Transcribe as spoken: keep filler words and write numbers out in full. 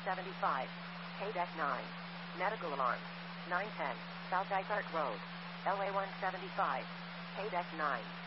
seventy-five. K deck nine. Medical alarm. nine ten. South Dysart Road. L A one seventy-five. K deck nine.